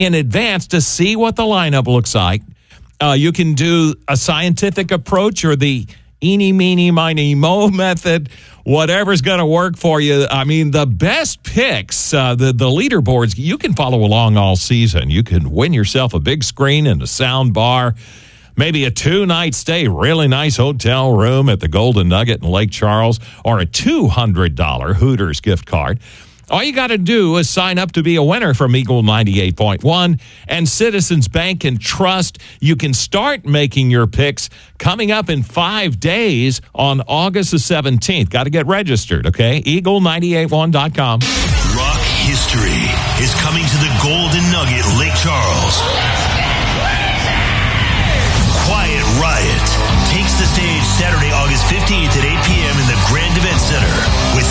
in advance to see what the lineup looks like. You can do a scientific approach or the eeny, meeny, miny, mo method, whatever's going to work for you. I mean, the best picks, the leaderboards, you can follow along all season. You can win yourself a big screen and a sound bar, maybe a 2-night stay, really nice hotel room at the Golden Nugget in Lake Charles, or a $200 Hooters gift card. All you got to do is sign up to be a winner from Eagle 98.1 and Citizens Bank and Trust. You can start making your picks coming up in 5 days on August the 17th. Got to get registered, okay? Eagle981.com. Rock history is coming to the Golden Nugget, Lake Charles. Quiet Riot takes the stage Saturday, August 15th at 8 p.m.